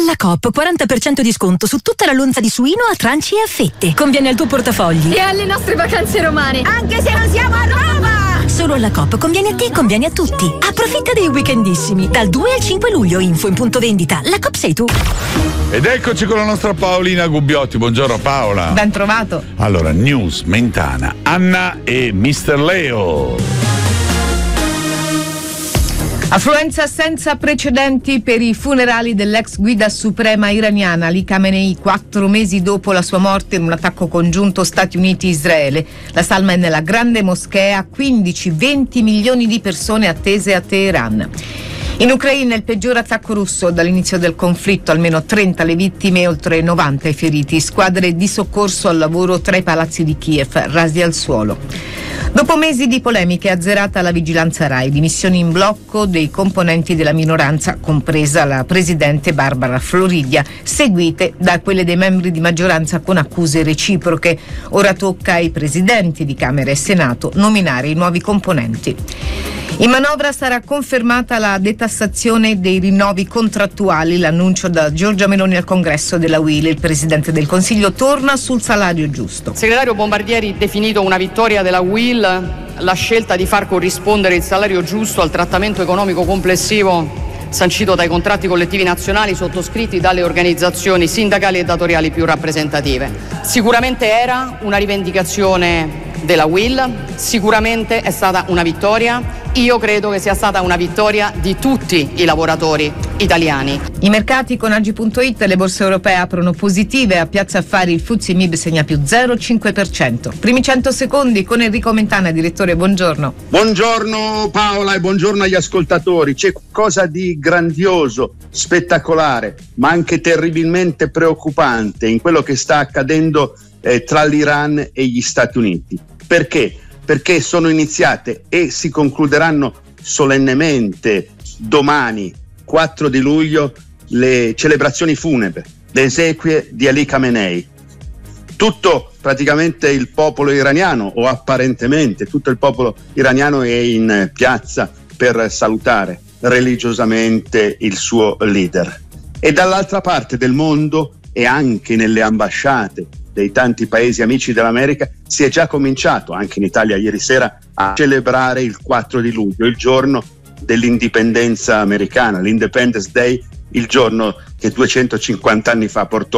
Alla Coop 40% di sconto su tutta la lonza di suino a tranci e a fette. Conviene al tuo portafogli e alle nostre vacanze romane, anche se non siamo a Roma. Solo alla Coop conviene a te, conviene a tutti. Approfitta dei weekendissimi dal 2 al 5 luglio. Info in punto vendita. La Coop sei tu. Ed eccoci con la nostra Paolina Gubbiotti. Buongiorno Paola. Ben trovato. Allora, news Mentana, Anna e Mr. Leo. Affluenza senza precedenti per i funerali dell'ex guida suprema iraniana Ali Khamenei 4 mesi dopo la sua morte in un attacco congiunto Stati Uniti-Israele. La salma è nella grande moschea, 15-20 milioni di persone attese a Teheran. In Ucraina il peggior attacco russo dall'inizio del conflitto, almeno 30 le vittime e oltre 90 i feriti. Squadre di soccorso al lavoro tra i palazzi di Kiev, rasi al suolo. Dopo mesi di polemiche, azzerata la vigilanza Rai, dimissioni in blocco dei componenti della minoranza, compresa la presidente Barbara Floridia, seguite da quelle dei membri di maggioranza con accuse reciproche. Ora tocca ai presidenti di Camera e Senato nominare i nuovi componenti. In manovra sarà confermata la detassazione dei rinnovi contrattuali, l'annuncio da Giorgia Meloni al congresso della UIL. Il Presidente del Consiglio torna sul salario giusto. Il segretario Bombardieri definito una vittoria della UIL la scelta di far corrispondere il salario giusto al trattamento economico complessivo sancito dai contratti collettivi nazionali sottoscritti dalle organizzazioni sindacali e datoriali più rappresentative. Sicuramente era una rivendicazione della UIL, sicuramente è stata una vittoria. Io credo che sia stata una vittoria di tutti i lavoratori italiani. I mercati con Agi.it e le borse europee aprono positive. A Piazza Affari il FTSE MIB segna più 0,5%. Primi 100 secondi con Enrico Mentana, direttore, buongiorno. Buongiorno Paola e buongiorno agli ascoltatori. C'è qualcosa di grandioso, spettacolare, ma anche terribilmente preoccupante in quello che sta accadendo tra l'Iran e gli Stati Uniti. Perché? Perché sono iniziate e si concluderanno solennemente domani, 4 di luglio, le celebrazioni funebri, le esequie di Ali Khamenei. Tutto praticamente il popolo iraniano, o apparentemente tutto il popolo iraniano, è in piazza per salutare religiosamente il suo leader. E dall'altra parte del mondo e anche nelle ambasciate dei tanti paesi amici dell'America si è già cominciato, anche in Italia ieri sera, a celebrare il 4 di luglio, il giorno dell'indipendenza americana, l'Independence Day, il giorno che 250 anni fa portò